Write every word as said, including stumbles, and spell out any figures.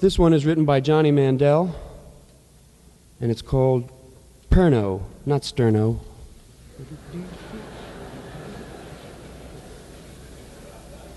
This one is written by Johnny Mandel, and it's called Perno, not Sterno.